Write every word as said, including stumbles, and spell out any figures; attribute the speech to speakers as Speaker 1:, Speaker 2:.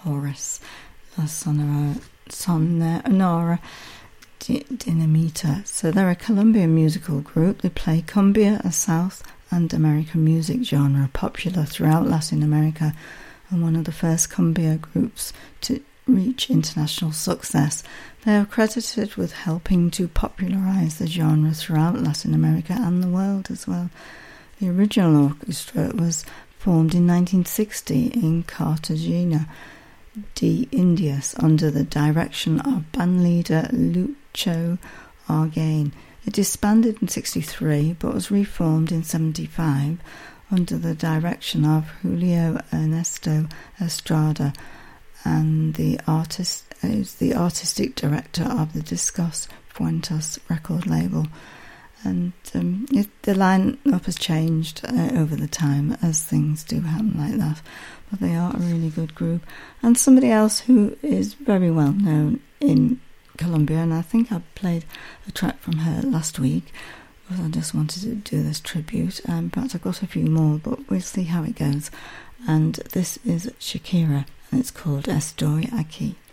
Speaker 1: Horace, La Sonora, Sonora Dinamita. So they're a Colombian musical group. They play cumbia, a South and American music genre popular throughout Latin America, and one of the first cumbia groups to reach international success. They are credited with helping to popularize the genre throughout Latin America and the world as well. The original orchestra was formed in nineteen sixty in Cartagena de Indias under the direction of bandleader Lucho Argain. It disbanded in sixty-three but was reformed in seventy-five under the direction of Julio Ernesto Estrada, and the artist is the artistic director of the Discos Fuentes record label. And um, it, the line-up has changed uh, over the time, as things do happen like that. But they are a really good group. And somebody else who is very well known in Colombia, and I think I played a track from her last week, because I just wanted to do this tribute. Um, perhaps I've got a few more, but we'll see how it goes. And this is Shakira, and it's called Estoy Aquí.